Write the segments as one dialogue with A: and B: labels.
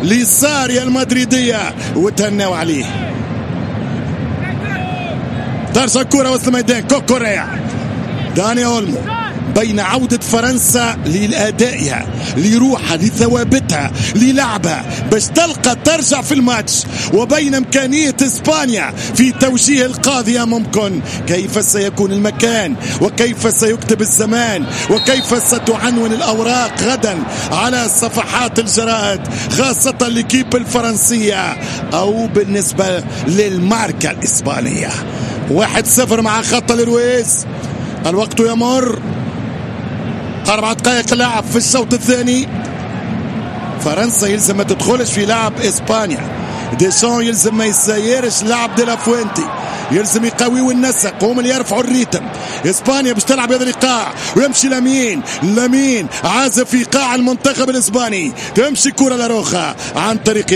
A: لساريا المدريدية وتهنوا عليه. ترجع الكرة وسط الميدان، كوكوريا، داني أولمو، بين عودة فرنسا لأدائها، لروحها، لثوابتها، للعبها باش تلقى ترجع في الماتش، وبين إمكانية إسبانيا في توجيه القاضية ممكن. كيف سيكون المكان، وكيف سيكتب الزمان، وكيف ستعنون الأوراق غدا على صفحات الجرائد، خاصة لكيب الفرنسية أو بالنسبة للماركة الإسبانية. 1-0 مع خط الرويز. الوقت يمر، 4 دقائق لعب في الشوط الثاني. فرنسا يلزم ما تدخلش في لعب اسبانيا. ديشان يلزم ما يسيرش لعب دي لافوينتي، يلزم يقويوا النسق، هم اللي يرفعوا الريتم. اسبانيا باش تلعب هذا الايقاع ويمشي لامين عازف في قاع المنتخب الاسباني. تمشي كرة لاروخا عن طريق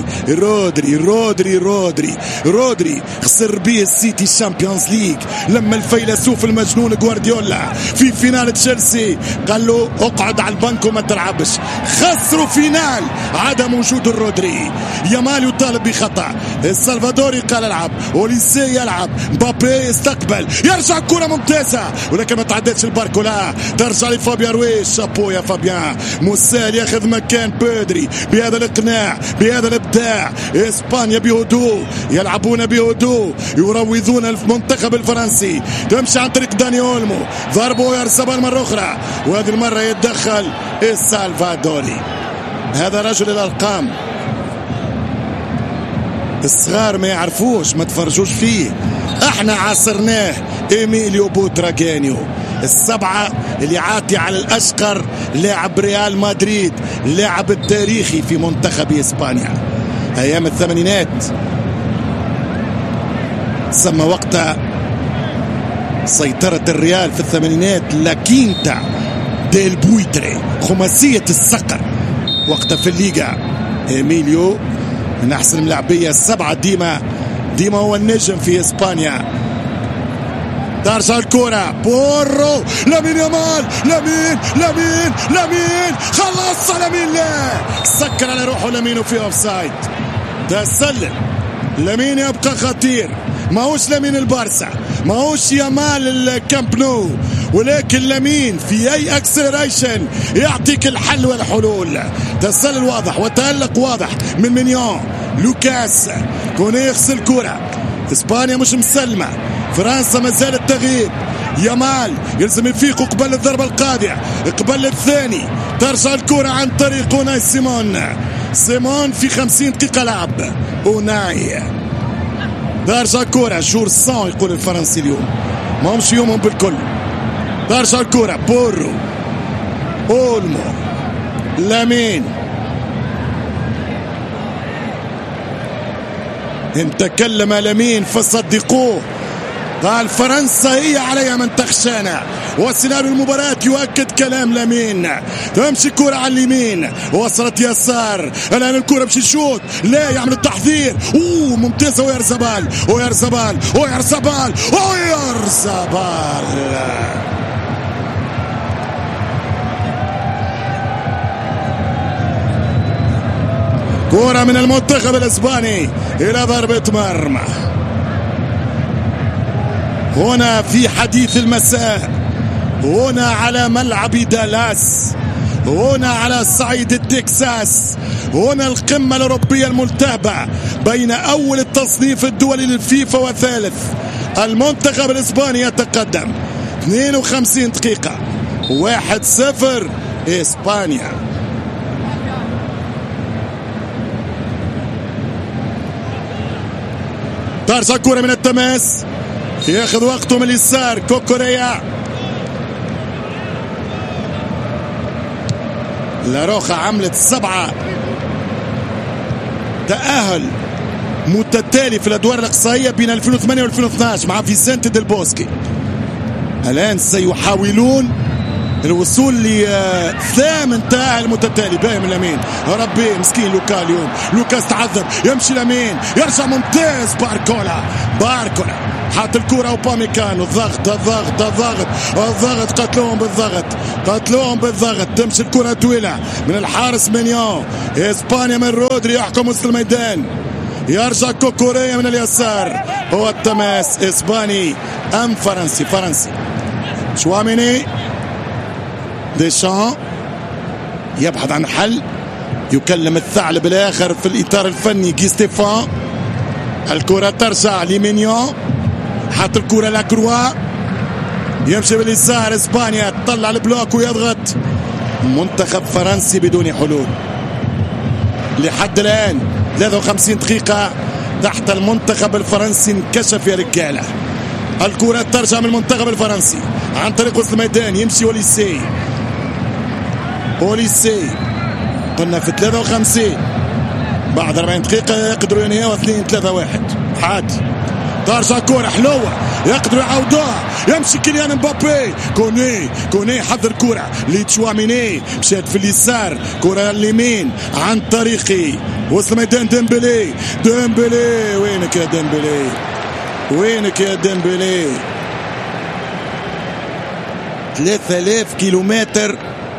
A: رودري خسر به السيتي الشامبيونز ليج لما الفيلسوف المجنون غوارديولا في فينال تشيلسي قال له اقعد على البنك وما تلعبش. خسروا فينال عدم وجود الرودري. يامال يطالب بخطأ، السلفادوري قال العب، اوليسي يلعب، مبابي يستقبل، يرجع الكرة ممتازة ولكن ما تعدتش الباركولا. ترجع لفابيان رويز، شابو يا فابيان. موسال ياخذ مكان بودري بهذا الاقناع، بهذا الابداع. اسبانيا بهدوء، يلعبون بهدوء، يروضون المنتخب الفرنسي. تمشي عن طريق داني اولمو، ضربه يرسبال مرة اخرى، وهذه المرة يتدخل السلفادوري. هذا رجل الارقام، الصغار ما يعرفوش، ما تفرجوش فيه. احنا عاصرناه. إيميليو بوتراغانيو، السبعة اللي عاتي على الأشقر، لاعب ريال مدريد، لاعب التاريخي في منتخب إسبانيا أيام الثمانينات. سمى وقتها سيطرة الريال في الثمانينات لاكينتا ديل بويتري، خماسية الصقر وقتها في الليغا. إيميليو من أحسن الملاعبية السبعة، ديما هو النجم في إسبانيا. ترجع الكرة، بورو، لامين يامال، لامين خلص لامين، لا سكر على روحه لامين في اوفسايد. تسلل لامين، يبقى خطير، ماهوش لامين البارسا، ماهوش يامال الكامب نو، ولكن لامين في اي اكسلريشن يعطيك الحل والحلول. تسلل واضح وتألق واضح من مينيون. لوكاس كون يغسل الكرة. اسبانيا مش مسلمة، فرنسا ما زالت تغيب. يامال يلزم يفيق قبل الضربة القاضية، قبل الثاني. ترجع الكرة عن طريق أوناي سيمون في 50 دقيقة لعب. أوناي ترجع الكرة، جور سان يقول الفرنسي اليوم، ما همش يومهم بالكل. ترجع الكرة، بورو، أولمو، لامين. إن تكلم لامين فصدقوه، قال فرنسا هي عليها من تخشانا، وسيناريو المباراة يؤكد كلام لامين. تمشي الكرة على اليمين، وصلت يسار، الآن الكرة مشي شوط، لا يعمل التحضير، ممتازة. ويرزبال كرة من المنتخب الاسباني الى ضربة مرمى. هنا في حديث المساء، هنا على ملعب دالاس، هنا على صعيد التكساس، هنا القمة الأوروبية الملتهبة بين أول التصنيف الدولي للفيفا وثالث. المنتخب الإسباني يتقدم 52 دقيقة، 1-0 إسبانيا. ترجع كرة من التماس، ياخذ وقته من اليسار، كوكوريا، لاروخا عملت 7 تأهل متتالي في الأدوار الإقصائية بين 2008 و2012 مع فيسنتي ديل بوسكي. الآن سيحاولون الوصول لثامن تأهل متتالي. باهم لامين، ربي مسكين لوكا اليوم، لوكاس تعذب، يمشي لامين، يرجع ممتاز. باركولا حاط الكرة وباميكانو. الضغط الضغط الضغط الضغط، قتلوهم بالضغط. تمشي الكرة طويلة من الحارس مينيون. اسبانيا من رودري يحكم وسط الميدان. يرجع كوكوريا من اليسار. هو التماس اسباني ام فرنسي. شواميني. ديشان يبحث عن حل، يكلم الثعلب الاخر في الاطار الفني جي ستيفان. الكرة ترجع لمينيون، حط الكرة لاكروا، يمشي باليسار. اسبانيا تطلع البلوك ويضغط. منتخب فرنسي بدون حلول لحد الان. 53 دقيقة تحت المنتخب الفرنسي. انكشف يا رجالة. الكرة ترجع من المنتخب الفرنسي عن طريق وسط الميدان. يمشي اوليسي قلنا في 53 بعد 40 دقيقة يقدروا ينهيوا 2-3-1 عادي. ترجع كرة حلوة يقدروا يعودوها. يمشي كيليان مبابي. كوني حضر كرة لتشواميني، مشات في اليسار. كرة اليمين عن طريقي وسط الميدان. ديمبلي. وينك يا ديمبلي؟ 3000 كيلومتر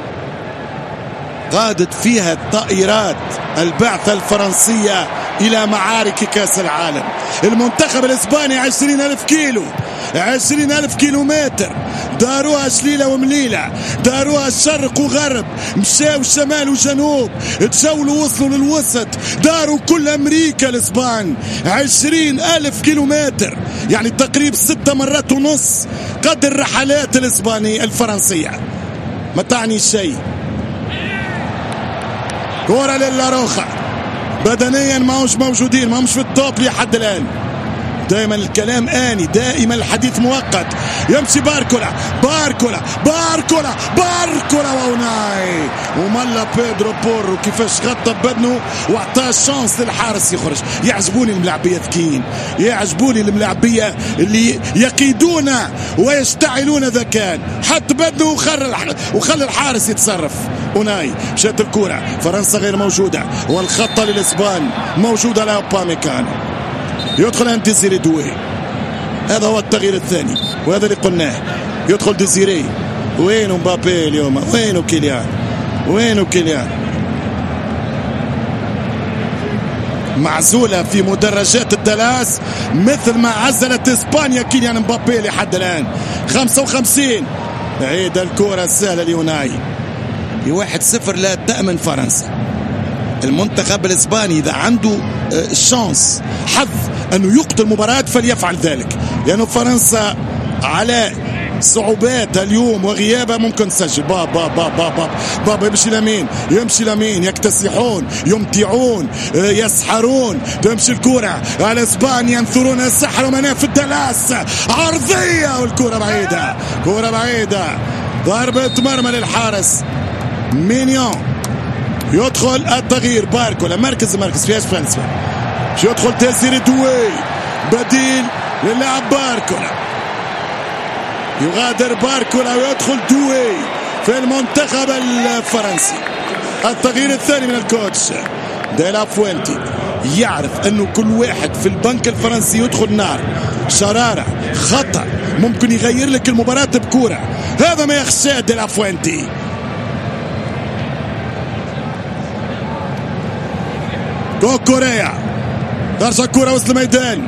A: قادت فيها الطائرات البعثة الفرنسية إلى معارك كأس العالم. المنتخب الإسباني 20,000 كيلو، 20,000 كيلومتر. داروها شليلة ومليلة، داروها الشرق وغرب، مشاو شمال وجنوب، تجولوا وصلوا للوسط، داروا كل أمريكا الإسبان. 20,000 كيلومتر، يعني تقريبا 6 مرات ونص قدر الرحلات الإسبانية الفرنسية. ما تعني شيء. كورة للاروخا، بدنيا ماهوش موجودين، ماهوش في التوب لحد الآن. دائما الكلام آني، دائما الحديث مؤقت. يمشي باركولا واوناي وملا بيدرو بورو كيفاش غطى ببدنه واعطاه الشانس للحارس يخرج. يعجبوني الملاعبية ذكيين، يعجبوني الملاعبية اللي يقيدون ويشتعلون ذكاء. حط بدنه وخلى الحارس يتصرف. اوناي مشات الكرة، فرنسا غير موجودة والخطة للإسبان موجودة له باميكانو. يدخل عند ديزيري دوي. هذا هو التغيير الثاني وهذا اللي قلناه. يدخل ديزيري. وين مبابي اليوم؟ وين كيليان؟ معزولة في مدرجات الدلاس مثل ما عزلت اسبانيا كيليان مبابي لحد الآن. 55 عيد الكرة السهلة ليوناي. 1-0 لا تأمن فرنسا. المنتخب الإسباني إذا عنده الشانس حظ أنه يقتل المباراة فليفعل ذلك، لأنه فرنسا على صعوباتها اليوم وغيابها ممكن تسجل. بابا يمشي لمين يكتسحون، يمتعون، يسحرون. تمشي الكرة على اسبانيا، ينثرون السحر ومناف الدلاس. عرضية والكرة بعيدة. ضربة مرمى للحارس مينيون. يدخل التغيير باركولا. مركز فيهاش فرنسا. يدخل ديزيري دوي بديل للاعب باركولا. يغادر باركولا ويدخل دوي في المنتخب الفرنسي. التغيير الثاني من الكوتش ديلا فوينتي. يعرف انه كل واحد في البنك الفرنسي يدخل نار، شرارة، خطر، ممكن يغير لك المباراة بكورة. هذا ما يخشاه ديلا فوينتي. كوكوريا ترجع كرة وسط الميدان.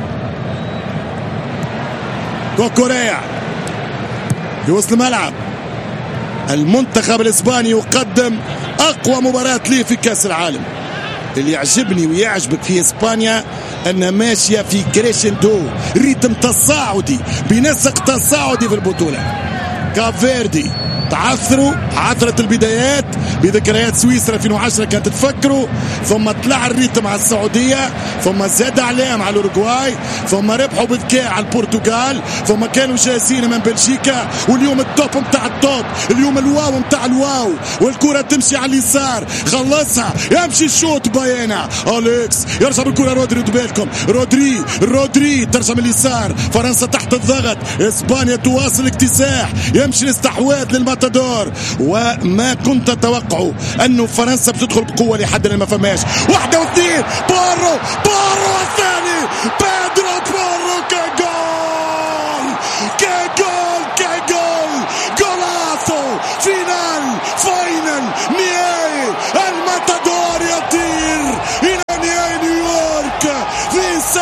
A: كوكوريا في وسط الملعب. المنتخب الإسباني يقدم أقوى مباراة ليه في كأس العالم. اللي يعجبني ويعجبك في إسبانيا أنها ماشية في كريشندو، ريتم تصاعدي بنسق تصاعدي في البطولة. كافيردي عثرت البدايات بذكريات سويسرا 2010 كانت تفكروا، ثم طلع الريتم على السعودية، ثم زاد عليهم على الأوروغواي، ثم ربحوا بذكاء على البرتغال، ثم كانوا جاهزين من بلجيكا. واليوم التوب متاع التوب، اليوم الواو متاع الواو. والكرة تمشي على اليسار، خلصها، يمشي الشوط باينة. أليكس يرجع بالكرة. رودري بالكم، رودري ترجع من اليسار. فرنسا تحت الضغط، إسبانيا تواصل اكتساح، يمشي الاستحواذ للماتادور. وما كنت تتوقعوا أنه فرنسا بتدخل بقوة لحد ما فماش. 1 و2 بورو الثاني، بيدرو بورو كجول.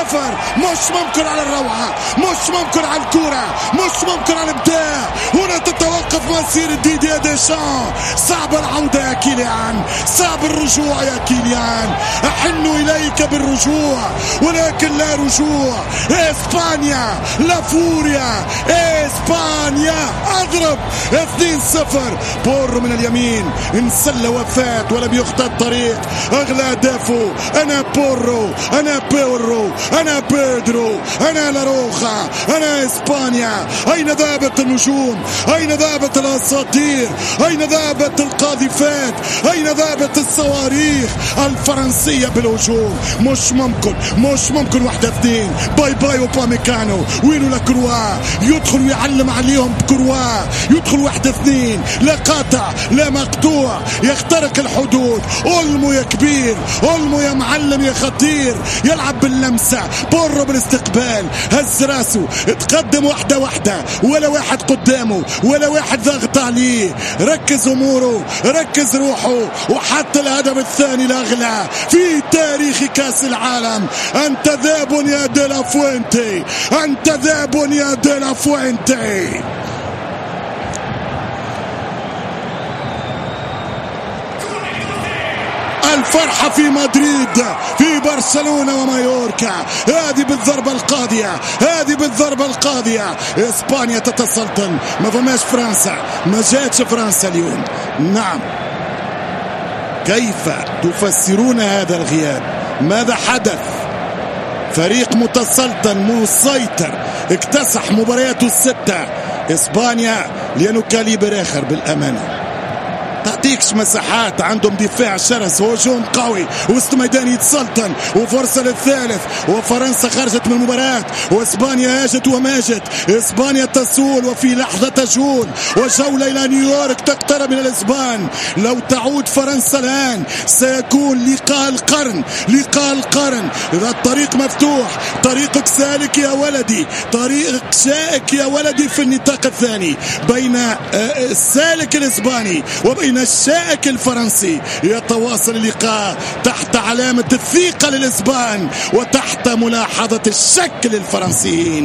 A: 0. مش ممكن على الروعة، مش ممكن على الكرة، مش ممكن على الابداع. هنا تتوقف مسيرة ديدييه ديشان. صعب العودة يا كيليان، صعب الرجوع يا كيليان. أحن إليك بالرجوع ولكن لا رجوع. إسبانيا لا فوريا، إسبانيا أضرب 2-0. بورو من اليمين انسل وفات ولم يخطى الطريق. أغلى أهدافه أنا بورو، أنا بورو، أنا بيدرو، أنا لاروخا، أنا إسبانيا. أين ذهبت النجوم؟ أين ذهبت الأساطير؟ أين ذهبت القاذفات؟ أين ذهبت الصواريخ الفرنسية بالهجوم؟ مش ممكن، مش ممكن. 1-2. باي باي وباميكانو. وينو لاكروا؟ يدخل ويعلم عليهم بكروا. يدخل 1-2. لا قاطع لا مقطوع، يخترق الحدود. أولمو يا كبير، أولمو يا معلم يا خطير، يلعب باللمسة. بورو بالاستقبال، هز راسه، تقدم 1-1 ولا واحد قدامه ولا واحد ضغط عليه. ركز أموره، ركز روحه، وحتى الهدف الثاني الأغلى في تاريخ كأس العالم. أنت ذاب يا دي لا فوينتي، أنت ذاب يا دي لا فوينتي. الفرحة في مدريد، في برشلونة ومايوركا. هذه بالضربة القاضية، هذه بالضربة القاضية. إسبانيا تتسلطن. ما فماش فرنسا، ما جاتش فرنسا اليوم. نعم، كيف تفسرون هذا الغياب؟ ماذا حدث؟ فريق متسلطن مسيطر اكتسح مبارياته 6. إسبانيا لأنه كاليبر آخر بالأمانة، تعطيكش مساحات. عندهم دفاع شرس، هجوم قوي، وسط ميدان يتسلطن، وفرصة للثالث. وفرنسا خرجت من المباراة، وإسبانيا هاجت وماجت. إسبانيا تسول وفي لحظة تجول، وجولة إلى نيويورك تقترب من الإسبان. لو تعود فرنسا الآن سيكون لقاء القرن، لقاء القرن. إذا الطريق مفتوح، طريقك سالك يا ولدي، طريقك شائك يا ولدي في النطاق الثاني بين السالك الإسباني وبين الشائك الفرنسي. يتواصل اللقاء تحت علامة الثقة للإسبان وتحت ملاحظة الشك للفرنسيين.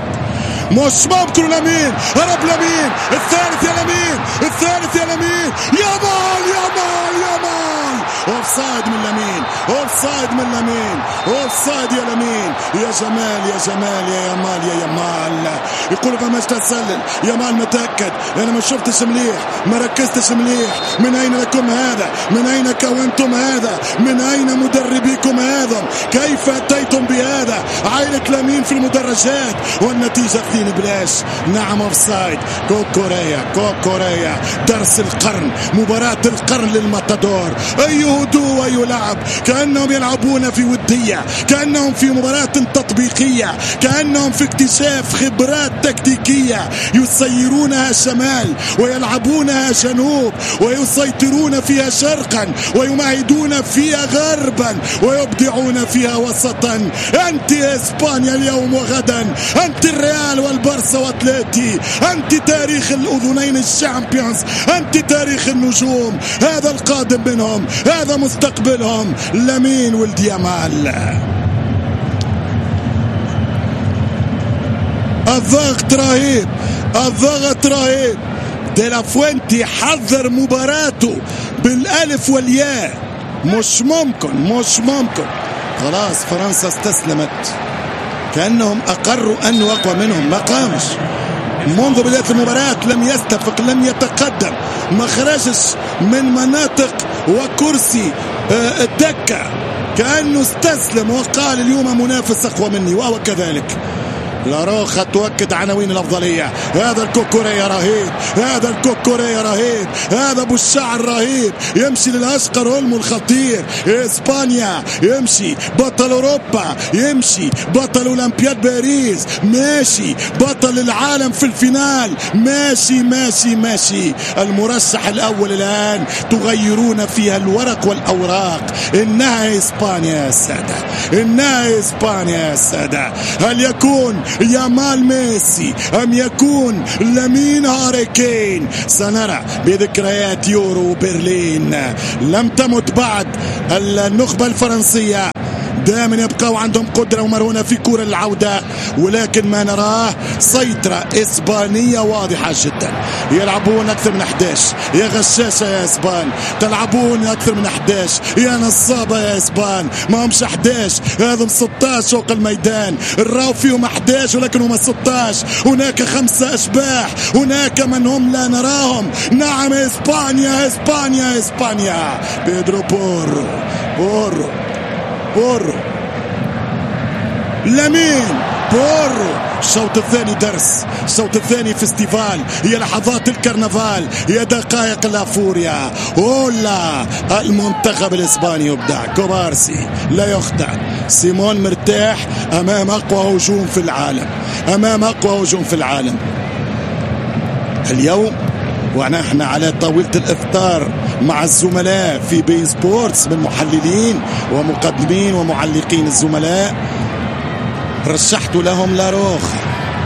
A: مش ممكن. لمين هرب؟ لمين الثالث يا لمين، الثالث يا لمين. يامال يامال يامال. اوفسايد من لمين، اوفسايد من لمين، اوفسايد يا لمين. يا جمال يا جمال يا يامال يا يامال. يقول فماش تسلل. يامال متأكد، انا ما شفتش مليح، ما ركزتش مليح. من اين لكم هذا؟ من اين كونتم هذا؟ من اين مدربيكم هذا؟ كيف اتيتم بهذا؟ عائلة لمين في المدرجات، والنتيجة 2 بلاش. نعم اوفسايد. كوكوريا، كوكوريا. درس القرن، مباراة القرن للماتادور. أي هدوء أي لعب، كأنهم يلعبون في ودية، كأنهم في مباراة تطبيقية، كأنهم في اكتشاف خبرات تكتيكية. يسيرونها شمال ويلعبونها جنوب، ويسيطرون فيها شرقا ويمهدون فيها غربا، ويبدعون فيها وسطا. أنت إسبانيا اليوم وغدا، أنت الريال والبارسا واتليتي، أنت تاريخ الأذنين الشامبيونز، أنت تاريخ النجوم. هذا القادم منهم، هذا مستقبلهم. لامين ولد يامال. الضغط رهيب، الضغط رهيب. دي لا فوينتي حذر مباراته بالالف والياء. مش ممكن، مش ممكن. خلاص فرنسا استسلمت، كأنهم أقروا أنه أقوى منهم. ما قامش منذ بداية المباراة، لم يستفق، لم يتقدم، ما خرجش من مناطق وكرسي الدكة. كأنه استسلم وقال اليوم منافس أقوى مني، وهو كذلك. لاروخا تؤكد عناوين الأفضلية. هذا الكوكوريا رهيب، هذا الكوكوريا رهيب، هذا أبو الشعر رهيب. يمشي للأشقر أولمو الخطير. إسبانيا يمشي بطل أوروبا، يمشي بطل أولمبياد باريس، ماشي بطل العالم في الفينال، ماشي ماشي ماشي. المرشح الأول الآن تغيرون فيها الورق والأوراق. إنها إسبانيا يا سادة، إنها إسبانيا يا سادة. هل يكون يامال ميسي أم يكون لامين هاري كين؟ سنرى بذكريات يورو برلين. لم تمت بعد النخبة الفرنسية دائما يبقوا عندهم قدرة ومرونة في كرة العودة، ولكن ما نراه سيطرة إسبانية واضحة جدا. يلعبون أكثر من 11 يا غشاشة يا إسبان، تلعبون أكثر من 11 يا نصابة يا إسبان. ما همش 11، هذم 16 فوق الميدان، الراو فيهم 11 ولكن هم 16. هناك 5 أشباح، هناك من هم لا نراهم. نعم إسبانيا إسبانيا إسبانيا. بيدرو بورو لامين بورو. الشوط الثاني درس، الشوط الثاني فيستيفال، هي لحظات الكرنفال، هي دقائق الافوريا. هولا المنتخب الاسباني يبدع. كوبارسي لا يخدع. سيمون مرتاح امام اقوى هجوم في العالم، امام اقوى هجوم في العالم اليوم. ونحن على طاولة الإفطار مع الزملاء في بين سبورتس من محللين ومقدمين ومعلقين الزملاء، رشحت لهم لاروخا.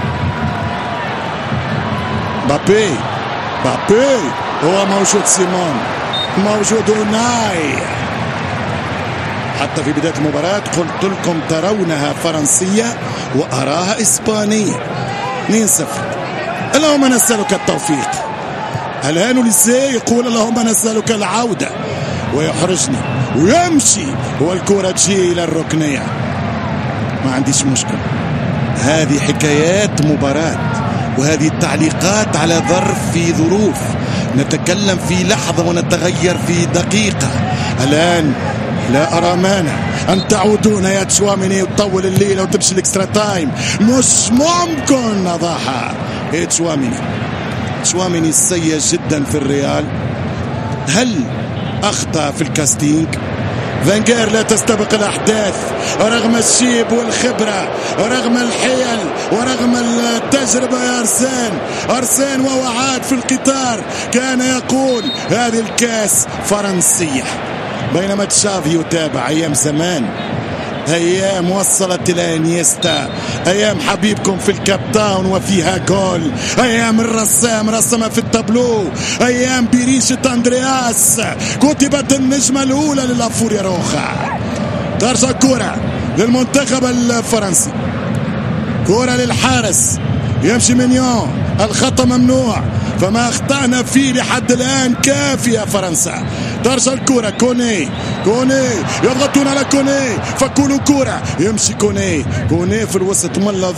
A: بابي هو موجود، سيمون موجود، أوناي. حتى في بداية المباراة قلت لكم ترونها فرنسية وأراها إسبانية. 2-0. اللهم نسألك التوفيق. الآن ليسي يقول اللهم نسألك العودة، ويحرجني ويمشي والكرة تجي إلى الركنية. ما عنديش مشكلة، هذه حكايات مباراة، وهذه التعليقات على ظرف في ظروف. نتكلم في لحظة ونتغير في دقيقة. الآن لا أرى مانع أن تعودون يا تشواميني وتطول الليلة وتمشي الاكسترا تايم. مش ممكن نضاحة. تشواميني سيء جدا في الريال. هل أخطأ في الكاستينج؟ فانجير لا تستبق الأحداث رغم الشيب والخبرة، رغم الحيل ورغم التجربة. يا أرسين وهو عاد في القطار كان يقول هذه الكاس فرنسية، بينما تشافي يتابع أيام زمان، أيام وصلت إلى انيستا، أيام حبيبكم في الكابتاون وفيها جول، أيام الرسام رسم في التابلو، أيام بريشة أندرياس كتبت النجمة الأولى للافوريا روخا. ترجع كرة للمنتخب الفرنسي، كرة للحارس، يمشي مينيون، الخطأ ممنوع، فما اخطأنا فيه لحد الآن كافية فرنسا. ترجع الكرة كوني يضغطون على كوني، فكلوا كرة، يمشي كوني في الوسط. ملا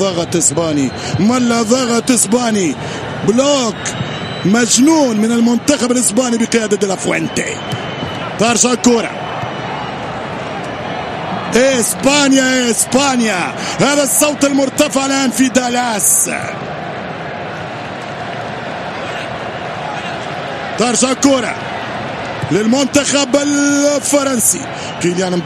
A: ضغط اسباني، بلوك مجنون من المنتخب الاسباني بقيادة دي لا فوينتي. ترجع الكرة اسبانيا، هذا الصوت المرتفع الآن في دالاس. ترجع الكرة للمنتخب الفرنسي. كيليان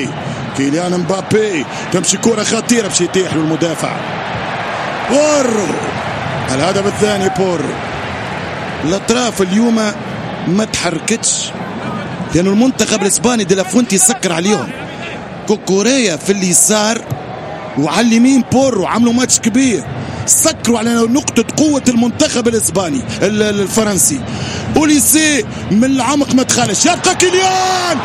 A: مبابي تمشي كرة خطيرة باش يتيح له المدافع. بورو الهدف الثاني. بورو الأطراف اليوم ما تحركتش، لأنه المنتخب الإسباني دي لا فوينتي يسكر عليهم. كوكوريا في اليسار وعلى اليمين بورو عملوا ماتش كبير، سكروا على نقطة قوة المنتخب الإسباني الفرنسي. أوليسي من العمق ما دخلش، يبقى كيليان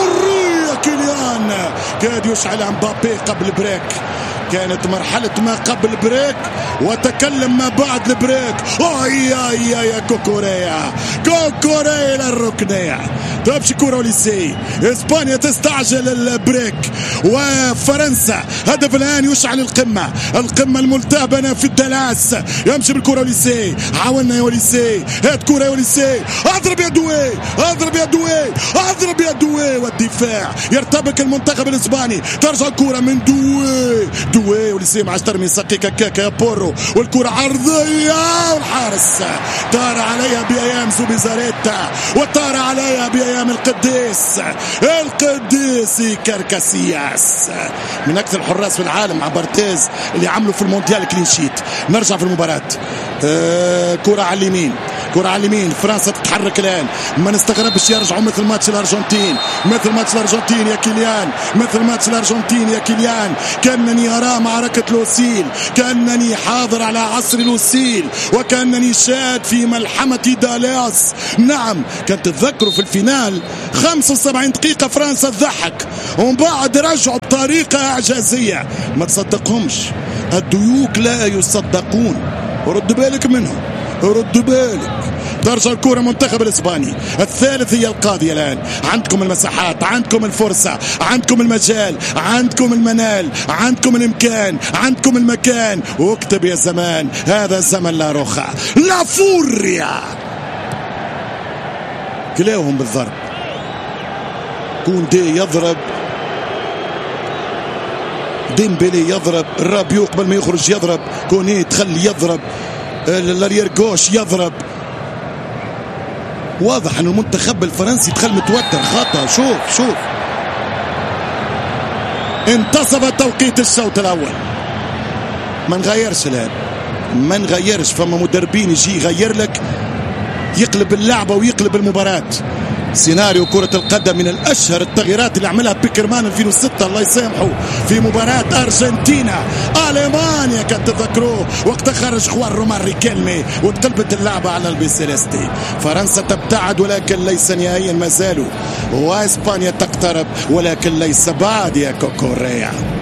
A: كاد يشعل مبابي قبل بريك. كانت مرحلة ما قبل بريك وتكلم ما بعد البريك. يا كوكوريا للركنية. تمشي كرة وليسي، اسبانيا تستعجل البريك وفرنسا هدف الآن يشعل القمة الملتهبة في الدلاس. يمشي بالكرة وليسي، حاولنا يا وليسي، هات كرة يا وليسي، اضرب يا دوي والدفاع يرتبك المنتخب الاسباني. ترجع الكرة من دوي وليسي مع ترمي سقيكا كاكا يا بورو، والكرة عرضية والحارس طار عليها بأيام زوبيزاريتا، وطار عليها بأيام القديس كاركاسياس، من أكثر الحراس في العالم مع بارتيز اللي عملوا في المونديال كلين شيت. نرجع في المباراة، كرة على اليمين كرة على اليمين، فرنسا تتحرك الآن، ما نستغربش يرجعوا مثل ماتش الأرجنتين، مثل ماتش الأرجنتين يا كيليان، مثل ماتش الأرجنتين يا كيليان. كأنني أرى معركة لوسيل، كأنني حاضر على عصر لوسيل، وكأنني شاهد في ملحمة دالاس. نعم، كنت تذكروا في الفينال 75 دقيقة فرنسا تضحك، ومن بعد رجعوا بطريقة إعجازية. ما تصدقهمش الديوك، لا يصدقون. رد بالك منهم، رد بالك. ترجع الكرة منتخب الإسباني، الثالث هي القاضية الآن. عندكم المساحات، عندكم الفرصة، عندكم المجال، عندكم المنال، عندكم الإمكان، عندكم المكان. واكتب يا زمان، هذا زمن لا روخا، لا فوريا. كلاهم بالضرب. كوندي يضرب، ديمبلي يضرب، الرابيو قبل ما يخرج يضرب، كوني تخلي يضرب، لاريير جوش يضرب. واضح ان المنتخب الفرنسي دخل متوتر. خطأ. شوف انتصف توقيت الشوط الاول. ما نغيرش الان، ما نغيرش. فما مدربين يجي يغير لك، يقلب اللعبة ويقلب المباراة. سيناريو كرة القدم من الأشهر التغييرات اللي عملها بيكرمان 2006 الله يسامحه في مباراة أرجنتينا ألمانيا. كانت تذكروه وقت خرج خوان رومان ريكيلمي وتقلبت اللعبة على البيسيلستي. فرنسا تبتعد ولكن ليس نهائيا ما زالوا، وإسبانيا تقترب ولكن ليس بعد يا كوكوريا.